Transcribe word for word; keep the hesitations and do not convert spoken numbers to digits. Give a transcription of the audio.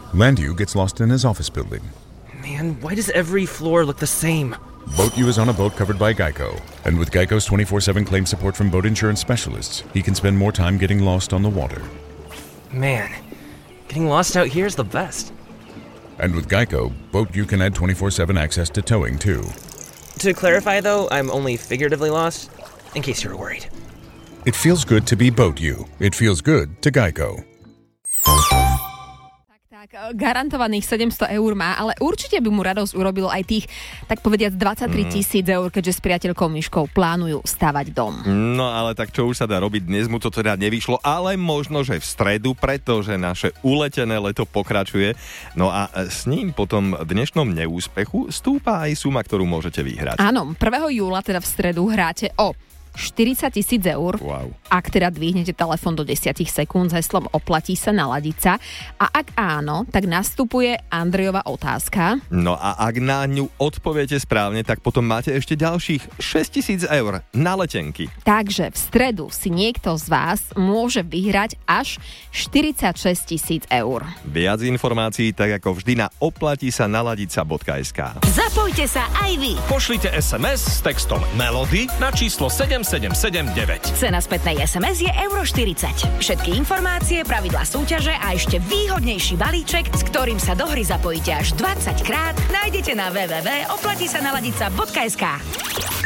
Landu gets lost in his office building. Man, why does every floor look the same? Boat U is on a boat covered by Geico. And with Geico's twenty-four seven claim support from boat insurance specialists, he can spend more time getting lost on the water. Man, getting lost out here is the best. And with Geico, Boat U can add twenty-four seven access to towing, too. To clarify, though, I'm only figuratively lost, in case you're worried. It feels good to be Boat U. It feels good to Geico. Tak, garantovaných sedemsto eur má, ale určite by mu radosť urobilo aj tých, tak povediac, dvadsaťtri tisíc eur, keďže s priateľkou Myškou plánujú stavať dom. No ale tak čo už sa dá robiť, dnes mu to teda nevyšlo, ale možno, že v stredu, pretože naše uletené leto pokračuje. No a s ním potom v dnešnom neúspechu stúpa aj suma, ktorú môžete vyhrať. Áno, prvého júla teda v stredu hráte o štyridsať tisíc eur. Wow. Ak teda dvihnete telefón do desať sekúnd s heslom oplatí sa, naladiť sa. A ak áno, tak nastupuje Andrejova otázka. No a ak na ňu odpoviete správne, tak potom máte ešte ďalších šesťtisíc eur na letenky. Takže v stredu si niekto z vás môže vyhrať až štyridsaťšesť tisíc eur. Viac informácií tak ako vždy na oplatí sa naladiť sa bodka es ká. Zapojte sa aj vy. Pošlite es em es s textom Melody na číslo sedem sedem sedem deväť. Cena spätnej es em es je euro štyridsať. Všetky informácie, pravidlá súťaže a ešte výhodnejší balíček, s ktorým sa do hry zapojíte až dvadsať krát, nájdete na w w w bodka oplatí sa naladiť sa bodka es ká.